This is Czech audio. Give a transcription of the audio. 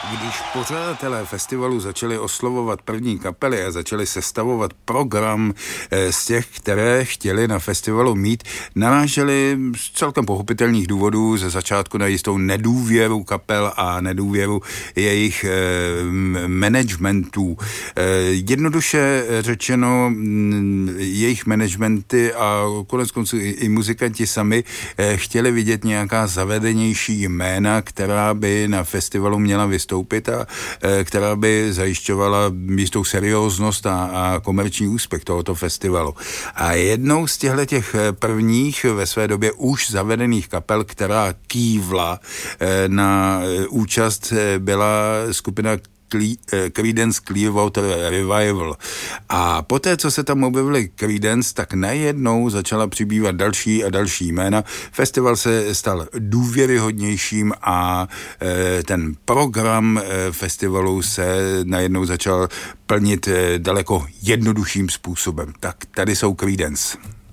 Když pořadatelé festivalu začali oslovovat první kapely a začali sestavovat program z těch, které chtěli na festivalu mít, naráželi z celkem pochopitelných důvodů ze začátku na jistou nedůvěru kapel a nedůvěru jejich managementů. Jednoduše řečeno, jejich managementy a koneckonců i muzikanti sami chtěli vidět nějaká zavedenější jména, která by na festivalu měla vystoupit a která by zajišťovala jistou serióznost a komerční úspěch tohoto festivalu. A jednou z těch prvních ve své době už zavedených kapel, která kývla na účast, byla skupina Creedence Clearwater Revival. A poté, co se tam objevili Creedence, tak najednou začala přibývat další a další jména. Festival se stal důvěryhodnějším a ten program festivalu se najednou začal plnit daleko jednodušším způsobem. Tak tady jsou Creedence.